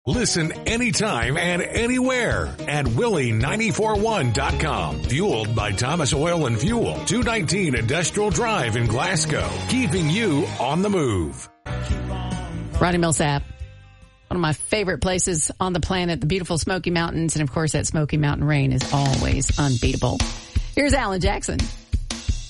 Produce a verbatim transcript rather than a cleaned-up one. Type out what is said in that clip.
Listen anytime and anywhere at Willie nine four one dot com. Fueled by Thomas Oil and Fuel, two nineteen Industrial Drive in Glasgow. Keeping you on the move. Ronnie Millsap, one of my favorite places on the planet, the beautiful Smoky Mountains. And, of course, that Smoky Mountain rain is always unbeatable. Here's Alan Jackson.